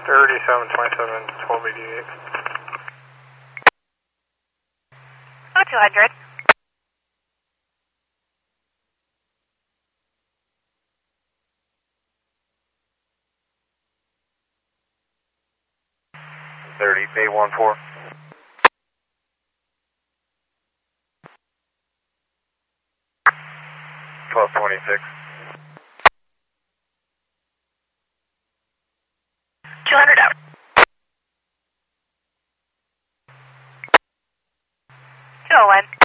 3727, 1288. Oh, 200. Bay 14. 1226. 200 out. 201.